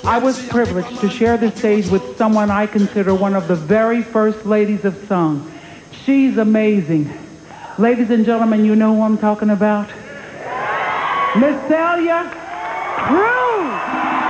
I was privileged to share the stage with someone I consider one of the very first ladies of song. She's amazing. Ladies and gentlemen, you know who I'm talking about? Miss Celia Cruz.